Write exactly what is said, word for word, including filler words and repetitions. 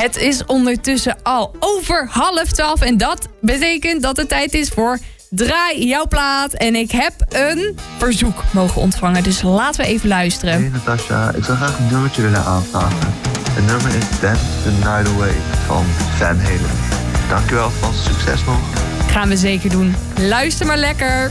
Het is ondertussen al over half twaalf. En dat betekent dat het tijd is voor Draai jouw plaat. En ik heb een verzoek mogen ontvangen. Dus laten we even luisteren. Hey Natasha, ik zou graag een nummertje willen aanvragen. Het nummer is Dance the Night Away van Van Halen. Dankjewel alvast, succes nog. Gaan we zeker doen. Luister maar lekker.